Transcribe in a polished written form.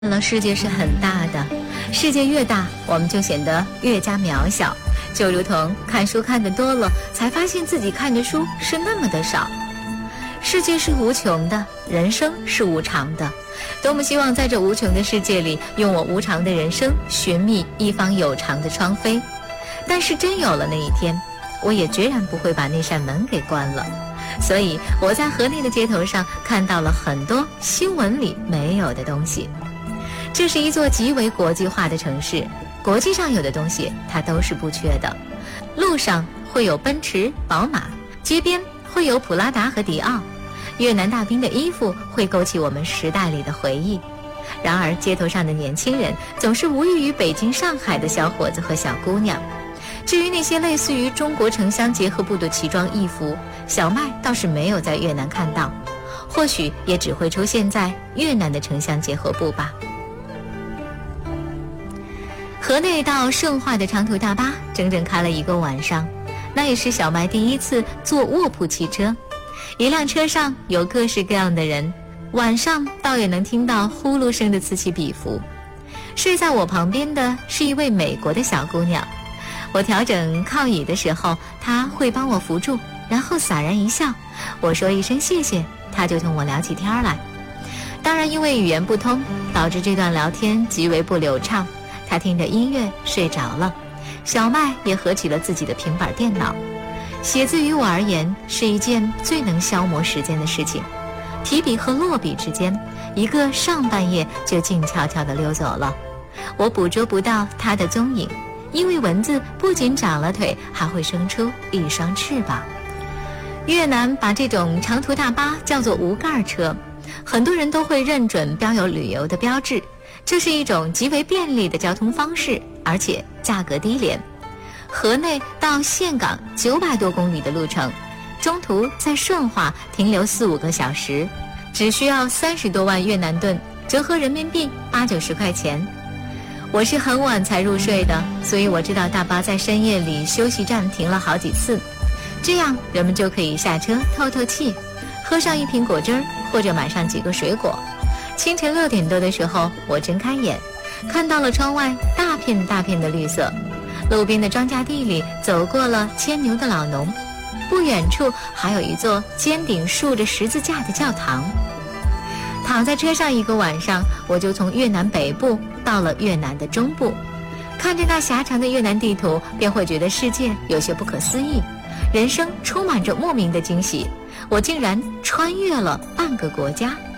世界是很大的，世界越大，我们就显得越加渺小。就如同看书看得多了，才发现自己看的书是那么的少。世界是无穷的，人生是无常的。多么希望在这无穷的世界里，用我无常的人生寻觅一方有常的窗扉。但是真有了那一天，我也决然不会把那扇门给关了。所以我在河内的街头上看到了很多新闻里没有的东西。这是一座极为国际化的城市，国际上有的东西它都是不缺的。路上会有奔驰、宝马，街边会有普拉达和迪奥，越南大兵的衣服会勾起我们时代里的回忆。然而街头上的年轻人总是无异于北京、上海的小伙子和小姑娘。至于那些类似于中国城乡结合部的奇装异服，小麦倒是没有在越南看到，或许也只会出现在越南的城乡结合部吧。河内到顺化的长途大巴整整开了1个晚上，那也是小麦第一次坐卧铺汽车。一辆车上有各式各样的人，晚上倒也能听到呼噜声的此起彼伏。睡在我旁边的是一位美国的小姑娘，我调整靠椅的时候，她会帮我扶住，然后洒然一笑。我说一声谢谢，她就同我聊起天来。当然因为语言不通，导致这段聊天极为不流畅。他听着音乐睡着了，小麦也合起了自己的平板电脑。写字于我而言是一件最能消磨时间的事情，提笔和落笔之间，一个上半夜就静悄悄地溜走了。我捕捉不到它的踪影，因为文字不仅长了腿，还会生出一双翅膀。越南把这种长途大巴叫做无盖车，很多人都会认准标有旅游的标志。这是一种极为便利的交通方式，而且价格低廉。河内到岘港900多公里的路程，中途在顺化停留4-5个小时，只需要30多万越南盾，折合人民币80-90块钱。我是很晚才入睡的，所以我知道大巴在深夜里休息站停了好几次，这样人们就可以下车透透气，喝上一瓶果汁儿，或者买上几个水果。清晨6点多的时候，我睁开眼，看到了窗外大片大片的绿色，路边的庄稼地里走过了牵牛的老农，不远处还有一座尖顶竖着十字架的教堂。躺在车上1个晚上，我就从越南北部到了越南的中部。看着那狭长的越南地图，便会觉得世界有些不可思议，人生充满着莫名的惊喜。我竟然穿越了半个国家。